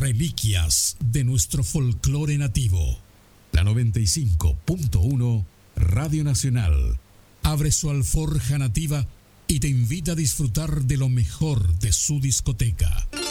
reliquias de nuestro folclore nativo. La 95.1 Radio Nacional abre su alforja nativa y te invita a disfrutar de lo mejor de su discoteca.